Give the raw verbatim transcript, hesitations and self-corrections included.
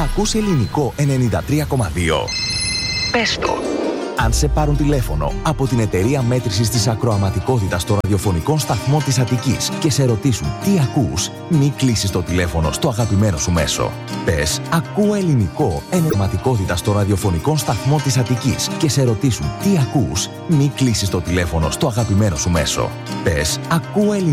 Ακούς ελληνικό ενενήντα τρία κόμμα δύο. Πες το. Αν σε πάρουν τηλέφωνο από την εταιρεία μέτρησης της ακροαματικότητας των ραδιοφωνικών σταθμών της Αττικής και σε ρωτήσουν τι ακούς, μη κλείσεις το τηλέφωνο στο αγαπημένο σου μέσο. Πες «Ακούω ελληνικό ενεργηματικότητα στο ραδιοφωνικών σταθμών της Αττικής» και σε ρωτήσουν τι ακούς, μη κλείσεις το τηλέφωνο στο αγαπημένο σου μέσο. Πες «Ακούω ελληνικό